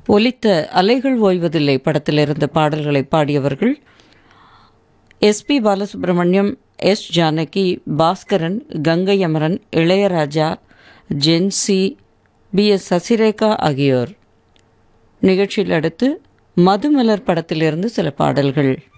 ஒலித்த அலைகள் ஓய்வதில்லை படத்திலிருந்த பாடல்களை பாடியவர்கள் SP Balasubramaniam, S Janaki, Bhaskaran, Ganga Amaran, Ilaiyaraaja, gen Z, பி.எஸ். Sasirekha ஆகியோர். நிகழ்ச்சியில் அடுத்து மதுமலர் படத்திலிருந்து சில பாடல்கள்.